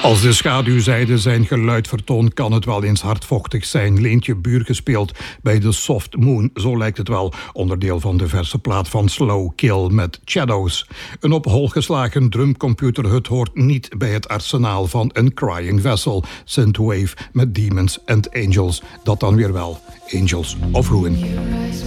Als de schaduwzijde zijn geluid vertoont, kan het wel eens hardvochtig zijn. Leentje Buur gespeeld bij The Soft Moon. Zo lijkt het wel. Onderdeel van de verse plaat van Slow Kill met Shadows. Een op hol geslagen drumcomputerhut hoort niet bij het arsenaal van een Crying Vessel. Synthwave met Demons and Angels. Dat dan weer wel. Angels of Ruin.